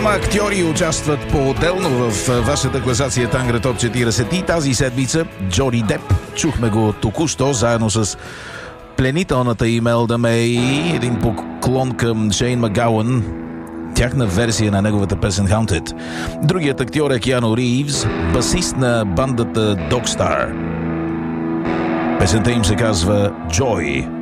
Двама актьори участват по-отделно в вашата класация Тангра Топ 40 и тази седмица Джони Деп. Чухме го току-що заедно с пленителната Имелда Мей. Един поклон към Шейн Магауън, тяхна версия на неговата песен Haunted. Другият актьор е Киано Ривз, басист на бандата Dogstar. Песента им се казва Joy.